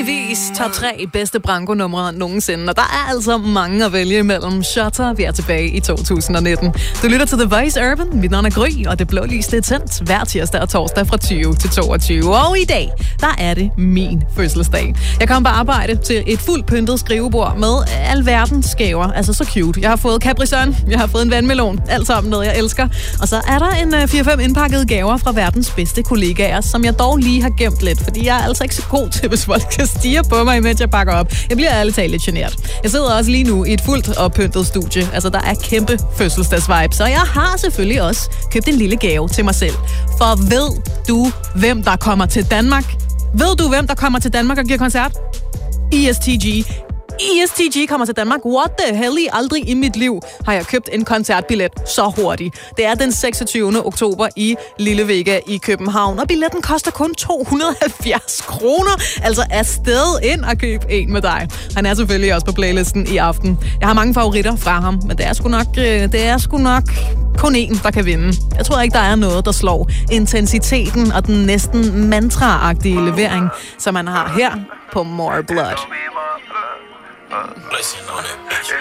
muligvis top 3 bedste Branko-numre nogensinde, og der er altså mange at vælge imellem. Shutter, vi er tilbage i 2019. Du lytter til The Voice Urban. Mit navn er Gry, og det blå lys er tændt hver tirsdag og torsdag fra 20 til 22. Og i dag, der er det min fødselsdag. Jeg kom på arbejde til et fuldt pyntet skrivebord med alverdens gaver. Altså så cute. Jeg har fået Capri Sun, jeg har fået en vandmelon, alt sammen noget, jeg elsker. Og så er der en 4-5 indpakkede gaver fra verdens bedste kollegaer, som jeg dog lige har gemt lidt, fordi jeg er altså ikke så god til, hvis folk kan stirre på mig, imens jeg pakker op. Jeg bliver ærligt talt lidt genert. Jeg sidder også lige nu i et fuldt og pyntet studie. Altså, der er kæmpe fødselsdagsvibes, og jeg har selvfølgelig også købt en lille gave til mig selv. For ved du, hvem der kommer til Danmark? Ved du, hvem der kommer til Danmark og giver koncert? ESTG. ESTG kommer til Danmark. What the hell? Aldrig i mit liv har jeg købt en koncertbillet så hurtigt. Det er den 26. oktober i Lille Vega i København, og billetten koster kun 270 kroner. Altså afsted ind og køb en med dig. Han er selvfølgelig også på playlisten i aften. Jeg har mange favoritter fra ham, men det er sgu nok kun en, der kan vinde. Jeg tror ikke, der er noget, der slår intensiteten og den næsten mantra-agtige levering, som man har her på More Blood. Blessing on that bitch.